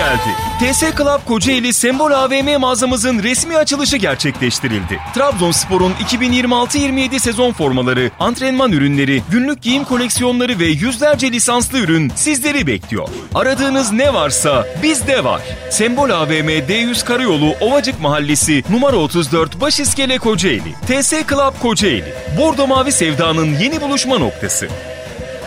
geldi. TS Club Kocaeli Sembol AVM mağazamızın resmi açılışı gerçekleştirildi. Trabzonspor'un 2026-27 sezon formaları, antrenman ürünleri, günlük giyim koleksiyonları ve yüzlerce lisanslı ürün sizleri bekliyor. Aradığınız ne varsa bizde var. Sembol AVM D100 Karayolu Ovacık Mahallesi numara 34 Başiskele Kocaeli. TS Club Kocaeli. Bordo Mavi Sevda'nın yeni buluşma noktası.